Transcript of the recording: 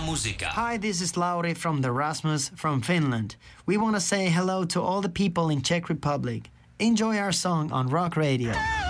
muzika. Hi, this is Lauri from the Rasmus from Finland. We want to say hello to all the people in Czech Republic. Enjoy our song on Rock Radio.